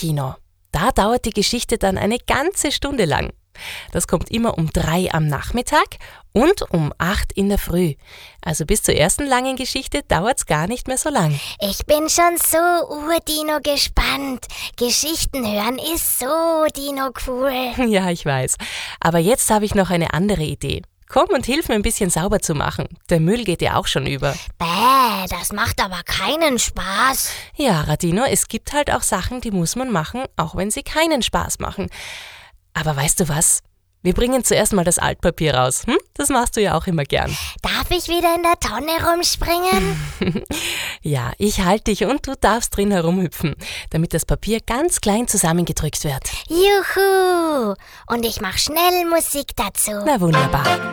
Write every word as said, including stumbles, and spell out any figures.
Kinderkino. Da dauert die Geschichte dann eine ganze Stunde lang. Das kommt immer um drei am Nachmittag und um acht in der Früh. Also bis zur ersten langen Geschichte dauert's gar nicht mehr so lang. Ich bin schon so urdino gespannt. Geschichten hören ist so dino cool. Ja, ich weiß. Aber jetzt habe ich noch eine andere Idee. Komm und hilf mir ein bisschen sauber zu machen. Der Müll geht ja auch schon über. Bäh, das macht aber keinen Spaß. Ja, Radino, es gibt halt auch Sachen, die muss man machen, auch wenn sie keinen Spaß machen. Aber weißt du was? Wir bringen zuerst mal das Altpapier raus. Hm? Das machst du ja auch immer gern. Darf ich wieder in der Tonne rumspringen? Ja, ich halte dich und du darfst drin herumhüpfen, damit das Papier ganz klein zusammengedrückt wird. Juhu! Und ich mach schnell Musik dazu. Na wunderbar.